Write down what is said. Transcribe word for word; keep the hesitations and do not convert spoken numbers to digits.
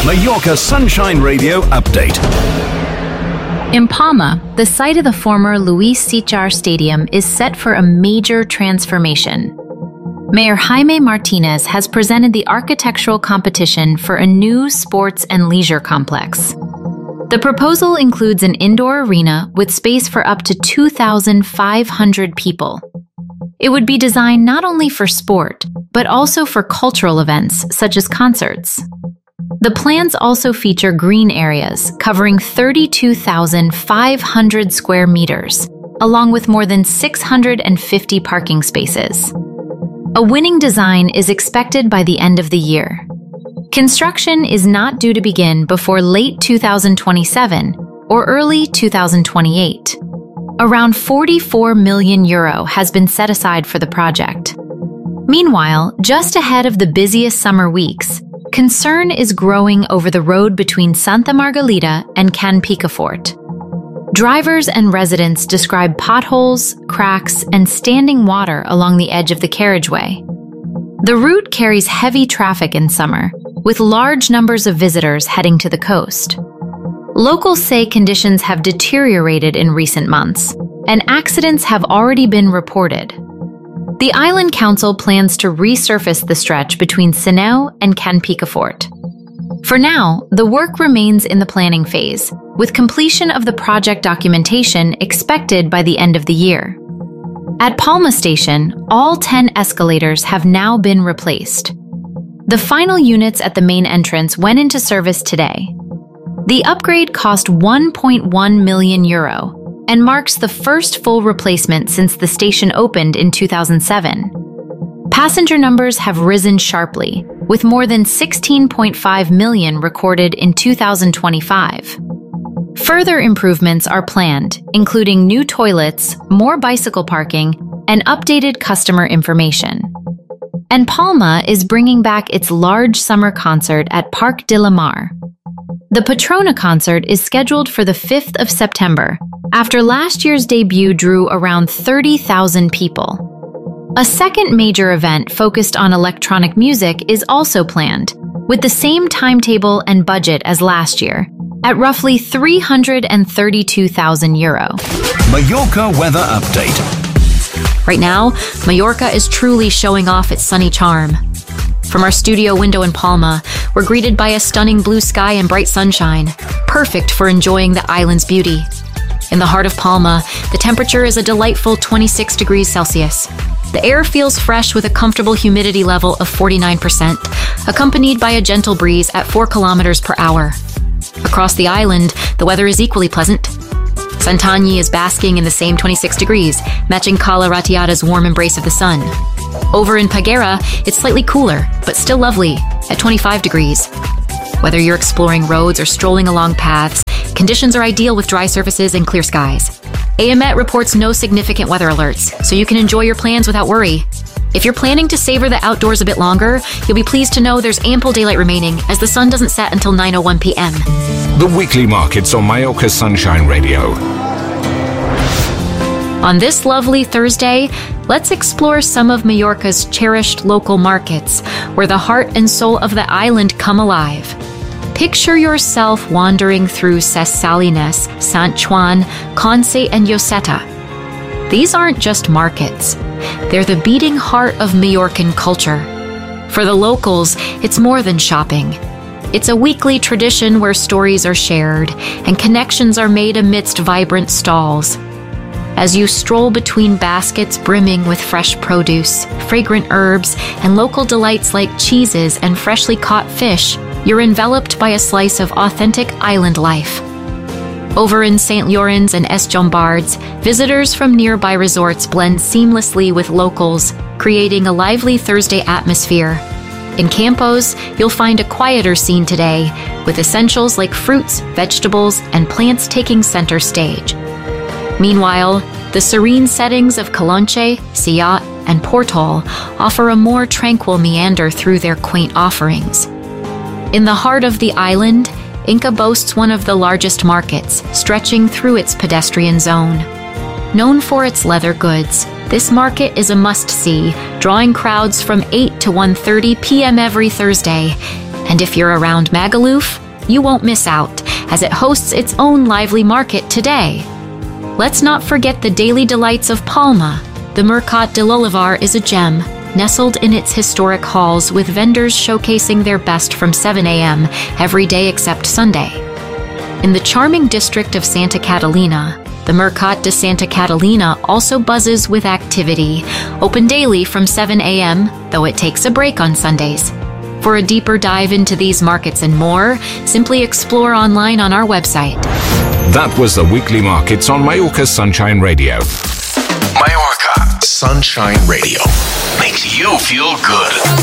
Mallorca Sunshine Radio Update. In Palma, the site of the former Luis Sitjar Stadium is set for a major transformation. Mayor Jaime Martinez has presented the architectural competition for a new sports and leisure complex. The proposal includes an indoor arena with space for up to two thousand five hundred people. It would be designed not only for sport, but also for cultural events such as concerts. The plans also feature green areas covering thirty-two thousand five hundred square meters, along with more than six hundred fifty parking spaces. A winning design is expected by the end of the year. Construction is not due to begin before late two thousand twenty-seven or early two thousand twenty-eight. Around forty-four million euro has been set aside for the project. Meanwhile, just ahead of the busiest summer weeks, concern is growing over the road between Santa Margalida and Can Picafort. Drivers and residents describe potholes, cracks, and standing water along the edge of the carriageway. The route carries heavy traffic in summer, with large numbers of visitors heading to the coast. Locals say conditions have deteriorated in recent months, and accidents have already been reported. The Island Council plans to resurface the stretch between Sineu and Can Picafort. For now, the work remains in the planning phase, with completion of the project documentation expected by the end of the year. At Palma Station, all ten escalators have now been replaced. The final units at the main entrance went into service today. The upgrade cost one point one million euro and marks the first full replacement since the station opened in two thousand seven. Passenger numbers have risen sharply, with more than sixteen point five million recorded in two thousand twenty-five. Further improvements are planned, including new toilets, more bicycle parking, and updated customer information. And Palma is bringing back its large summer concert at Parc de la Mar. The Patrona concert is scheduled for the fifth of September, after last year's debut drew around thirty thousand people. A second major event focused on electronic music is also planned, with the same timetable and budget as last year, at roughly three hundred thirty-two thousand euro. Mallorca Weather Update. Right now, Mallorca is truly showing off its sunny charm. From our studio window in Palma, we're greeted by a stunning blue sky and bright sunshine, perfect for enjoying the island's beauty. In the heart of Palma, the temperature is a delightful twenty-six degrees Celsius. The air feels fresh with a comfortable humidity level of forty-nine percent, accompanied by a gentle breeze at four kilometers per hour. Across the island, the weather is equally pleasant. Santanyí is basking in the same twenty-six degrees, matching Cala Ratiada's warm embrace of the sun. Over in Peguera, it's slightly cooler, but still lovely, at twenty-five degrees. Whether you're exploring roads or strolling along paths, conditions are ideal with dry surfaces and clear skies. AEMET reports no significant weather alerts, so you can enjoy your plans without worry. If you're planning to savor the outdoors a bit longer, you'll be pleased to know there's ample daylight remaining, as the sun doesn't set until nine oh one p m The weekly markets on Mallorca Sunshine Radio. On this lovely Thursday, let's explore some of Mallorca's cherished local markets, where the heart and soul of the island come alive. Picture yourself wandering through Ses Salines, Sant Joan, Conce, and Lloseta. These aren't just markets. They're the beating heart of Mallorcan culture. For the locals, it's more than shopping. It's a weekly tradition where stories are shared and connections are made amidst vibrant stalls. As you stroll between baskets brimming with fresh produce, fragrant herbs, and local delights like cheeses and freshly caught fish, you're enveloped by a slice of authentic island life. Over in Saint Llorenç and Es Llombards, visitors from nearby resorts blend seamlessly with locals, creating a lively Thursday atmosphere. In Campos, you'll find a quieter scene today, with essentials like fruits, vegetables, and plants taking center stage. Meanwhile, the serene settings of Calonche, Siat, and Portol offer a more tranquil meander through their quaint offerings. In the heart of the island, Inca boasts one of the largest markets, stretching through its pedestrian zone. Known for its leather goods, this market is a must-see, drawing crowds from eight to one thirty p m every Thursday. And if you're around Magaluf, you won't miss out, as it hosts its own lively market today. Let's not forget the daily delights of Palma. The Mercat de l'Olivar is a gem, nestled in its historic halls with vendors showcasing their best from seven a.m. every day except Sunday. In the charming district of Santa Catalina, the Mercat de Santa Catalina also buzzes with activity, open daily from seven a.m., though it takes a break on Sundays. For a deeper dive into these markets and more, simply explore online on our website. That was the weekly markets on Mallorca Sunshine Radio. Mallorca Sunshine Radio makes you feel good.